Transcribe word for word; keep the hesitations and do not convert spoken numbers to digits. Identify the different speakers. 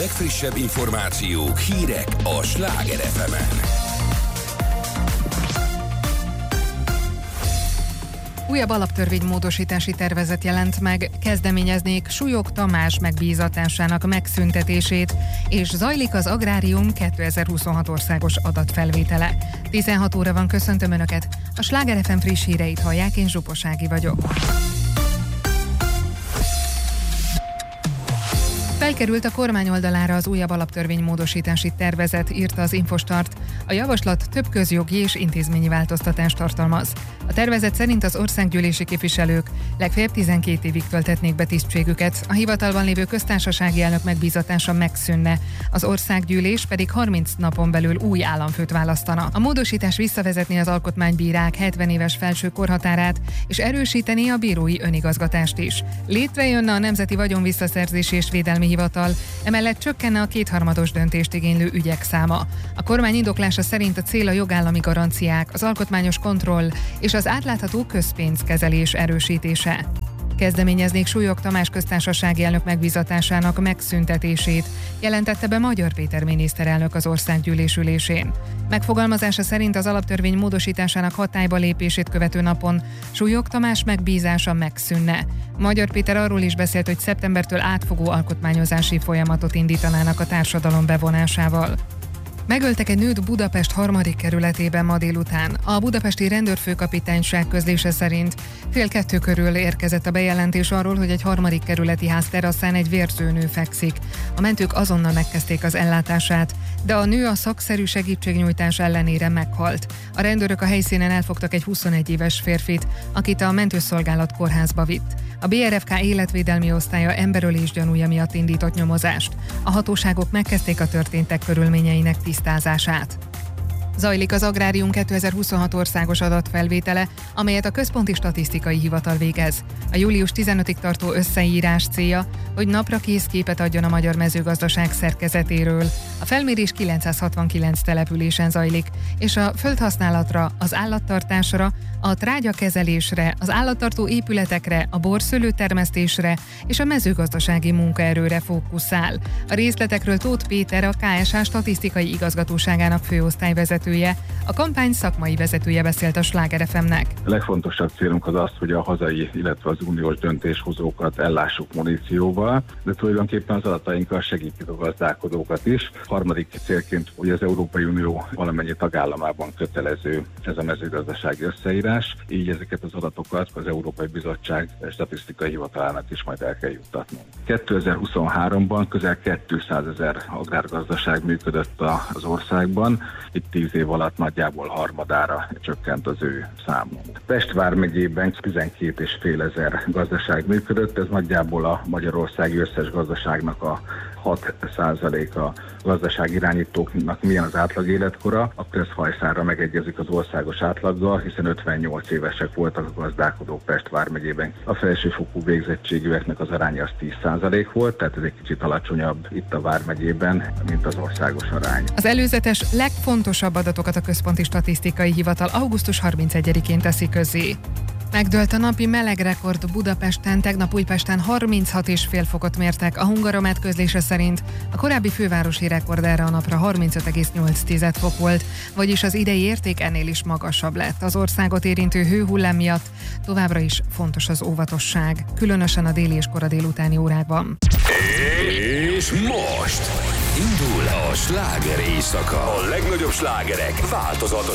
Speaker 1: legfrissebb információk, hírek a Sláger ef emen.
Speaker 2: Újabb alaptörvénymódosítási tervezet jelent meg, kezdeményeznék Súlyog Tamás megbízatásának megszüntetését, és zajlik az Agrárium kétezer-huszonhat országos adatfelvétele. tizenhat óra van, köszöntöm Önöket! A Sláger ef em friss híreit hallják, én Zsupo Ági vagyok. Felkerült a kormány oldalára az újabb alaptörvénymódosítási tervezet, írta az Infostart. A javaslat több közjogi és intézményi változtatást tartalmaz. A tervezet szerint az országgyűlési képviselők legfeljebb tizenkét évig tölthetnék be tisztségüket, a hivatalban lévő köztársasági elnök megbízatása megszűnne, az országgyűlés pedig harminc napon belül új államfőt választana. A módosítás visszavezetné az alkotmánybírák hetven éves felső korhatárát, és erősítené a bírói önigazgatást is. Létrejönne a Nemzeti Vagyonvisszaszerzési és Védelmi Hivatal, emellett csökkenne a kétharmados döntést igénylő ügyek száma. A kormány indoklása szerint a cél a jogállami garanciák, az alkotmányos kontroll és az átlátható közpénzkezelés erősítése. Kezdeményeznék Súlyog Tamás köztársasági elnök megbízatásának megszüntetését, jelentette be Magyar Péter miniszterelnök az országgyűlés ülésén. Megfogalmazása szerint az alaptörvény módosításának hatályba lépését követő napon Súlyog Tamás megbízása megszűnne. Magyar Péter arról is beszélt, hogy szeptembertől átfogó alkotmányozási folyamatot indítanának a társadalom bevonásával. Megöltek egy nőt Budapest harmadik kerületében ma délután. A budapesti rendőrfőkapitányság közlése szerint fél kettő körül érkezett a bejelentés arról, hogy egy harmadik kerületi ház teraszán egy vérző nő fekszik. A mentők azonnal megkezdték az ellátását, de a nő a szakszerű segítségnyújtás ellenére meghalt. A rendőrök a helyszínen elfogtak egy huszonegy éves férfit, akit a mentőszolgálat kórházba vitt. A bé er ef ká életvédelmi osztálya emberölés gyanúja miatt indított nyomozást. A hatóságok megkezdték a történtek körülményeinek tisztázását. Zajlik az Agrárium kétezer-huszonhat országos adatfelvétele, amelyet a Központi Statisztikai Hivatal végez. A július tizenötödikéig tartó összeírás célja, hogy naprakész képet adjon a magyar mezőgazdaság szerkezetéről. A felmérés kilencszázhatvankilenc településen zajlik, és a földhasználatra, az állattartásra, a trágyakezelésre, az állattartó épületekre, a borszőlőtermesztésre és a mezőgazdasági munkaerőre fókuszál. A részletekről Tóth Péter, a ká es há statisztikai igazgatóságának főosztályvezetője, a kampány szakmai vezetője beszélt a Sláger ef emnek.
Speaker 3: A legfontosabb célunk az az, hogy a hazai, illetve az uniós döntéshozókat ellássuk munícióval, de tulajdonképpen az adatainkkal segítjük a gazdálkodókat is. A harmadik célként, hogy az Európai Unió valamennyi tagállamában kötelező ez a mezőgazdasági összeírás, így ezeket az adatokat az Európai Bizottság statisztikai hivatalának is majd el kell juttatnunk. kétezer-huszonháromban közel kétszázezer agrárgazdaság működött az országban, itt tíz év alatt nagyjából harmadára csökkent az ő számunk. Pest vármegyében tizenkét és fél ezer gazdaság működött, ez nagyjából a magyarországi összes gazdaságnak a hat százaléka. Gazdaság irányítóknak milyen az átlag életkora, akkor ez hajszálra megegyezik az országos átlaggal, hiszen ötvennyolc évesek voltak a gazdálkodók Pest vármegyében. A felsőfokú végzettségűeknek az aránya az tíz százalék volt, tehát ez egy kicsit alacsonyabb itt a vármegyében, mint az országos arány.
Speaker 2: Az előzetes legfontosabb adatokat a Központi Statisztikai Hivatal augusztus harmincegyedikén teszi közzé. Megdőlt a napi melegrekord Budapesten, tegnap Újpesten harminchat egész öt fokot mértek, a Hungaromet közlése szerint a korábbi fővárosi rekord erre a napra harmincöt egész nyolc fok volt, vagyis az idei érték ennél is magasabb lett. Az országot érintő hőhullám miatt továbbra is fontos az óvatosság, különösen a déli és kora délutáni órákban.
Speaker 1: És most indul a sláger éjszaka. A legnagyobb slágerek változatos